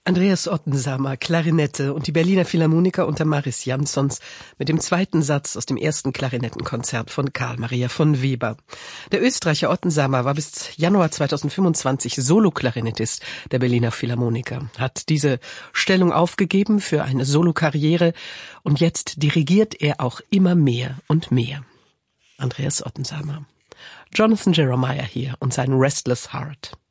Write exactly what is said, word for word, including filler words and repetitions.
Andreas Ottensamer, Klarinette und die Berliner Philharmoniker unter Mariss Jansons mit dem zweiten Satz aus dem ersten Klarinettenkonzert von Carl Maria von Weber. Der Österreicher Ottensamer war bis Januar zweitausendfünfundzwanzig Soloklarinettist der Berliner Philharmoniker, hat diese Stellung aufgegeben für eine Solokarriere und jetzt dirigiert er auch immer mehr und mehr. Andreas Ottensamer. Jonathan Jeremiah hier und sein Restless Heart.